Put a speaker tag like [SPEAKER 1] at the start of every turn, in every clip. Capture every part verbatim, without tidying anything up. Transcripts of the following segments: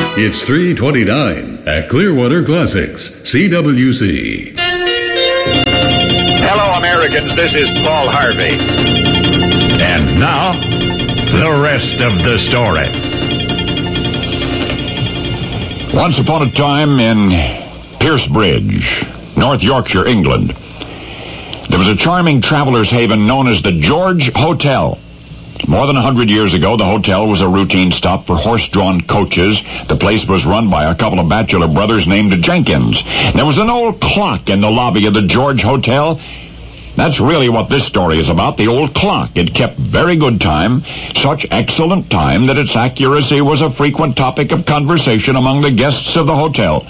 [SPEAKER 1] It's three twenty-nine at Clearwater Classics, C W C.
[SPEAKER 2] Hello, Americans. This is Paul Harvey.
[SPEAKER 3] And now, the rest of the story. Once upon a time in Pierce Bridge, North Yorkshire, England, there was a charming traveler's haven known as the George Hotel. More than a hundred years ago, the hotel was a routine stop for horse-drawn coaches. The place was run by a couple of bachelor brothers named Jenkins. There was an old clock in the lobby of the George Hotel. That's really what this story is about, the old clock. It kept very good time, such excellent time that its accuracy was a frequent topic of conversation among the guests of the hotel.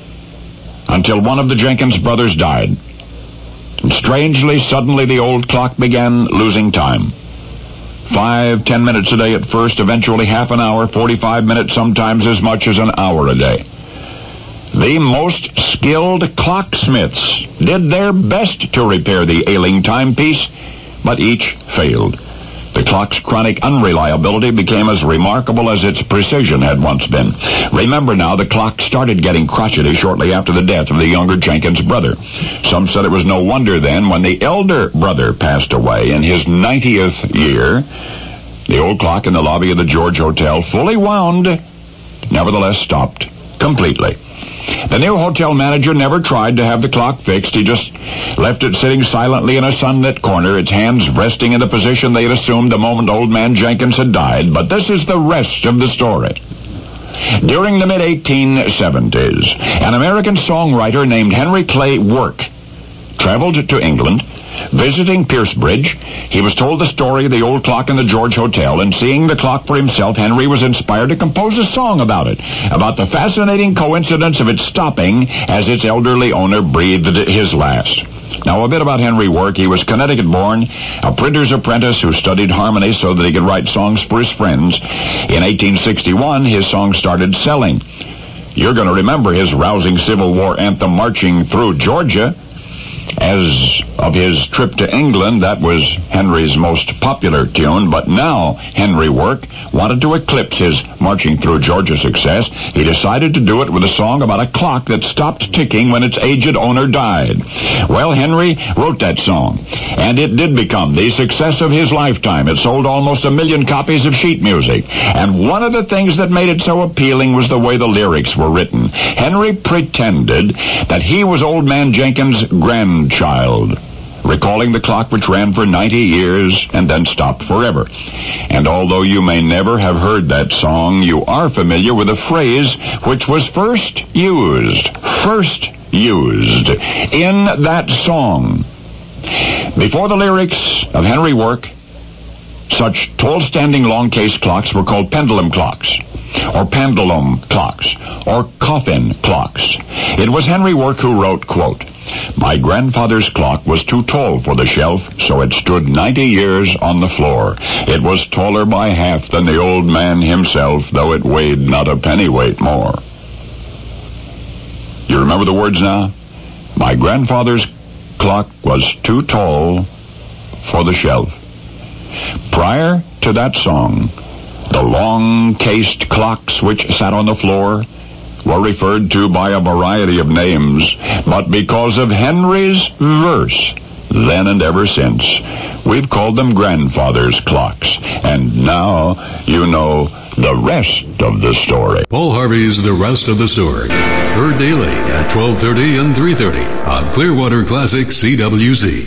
[SPEAKER 3] Until one of the Jenkins brothers died. And strangely, suddenly the old clock began losing time. Five, ten minutes a day at first, eventually half an hour, forty-five minutes, sometimes as much as an hour a day. The most skilled clocksmiths did their best to repair the ailing timepiece, but each failed. The clock's chronic unreliability became as remarkable as its precision had once been. Remember now, the clock started getting crotchety shortly after the death of the younger Jenkins brother. Some said it was no wonder then when the elder brother passed away in his ninetieth year. The old clock in the lobby of the George Hotel, fully wound, nevertheless stopped completely. The new hotel manager never tried to have the clock fixed. He just left it sitting silently in a sunlit corner, its hands resting in the position they had assumed the moment old man Jenkins had died. But this is the rest of the story. During the mid eighteen seventies, an American songwriter named Henry Clay Work traveled to England. Visiting Pierce Bridge, he was told the story of the old clock in the George Hotel, and seeing the clock for himself, Henry was inspired to compose a song about it, about the fascinating coincidence of its stopping as its elderly owner breathed his last. Now, a bit about Henry Work. He was Connecticut-born, a printer's apprentice who studied harmony so that he could write songs for his friends. In eighteen sixty-one, his song started selling. You're going to remember his rousing Civil War anthem, Marching Through Georgia. As of his trip to England, that was Henry's most popular tune, but now Henry Work wanted to eclipse his Marching Through Georgia success. He decided to do it with a song about a clock that stopped ticking when its aged owner died. Well, Henry wrote that song, and it did become the success of his lifetime. It sold almost a million copies of sheet music, and one of the things that made it so appealing was the way the lyrics were written. Henry pretended that he was old man Jenkins' grandchild, recalling the clock which ran for ninety years and then stopped forever. And although you may never have heard that song, you are familiar with a phrase which was first used, first used in that song. Before the lyrics of Henry Work, such tall-standing long-case clocks were called pendulum clocks, or pendulum clocks, or coffin clocks. It was Henry Work who wrote, quote, "My grandfather's clock was too tall for the shelf, so it stood ninety years on the floor. It was taller by half than the old man himself, though it weighed not a pennyweight more." You remember the words now? My grandfather's clock was too tall for the shelf. Prior to that song, the long-cased clocks which sat on the floor were referred to by a variety of names, but because of Henry's verse, then and ever since, we've called them grandfather's clocks. And now you know the rest of the story.
[SPEAKER 1] Paul Harvey's The Rest of the Story. Heard daily at twelve thirty and three thirty on Clearwater Classic C W C.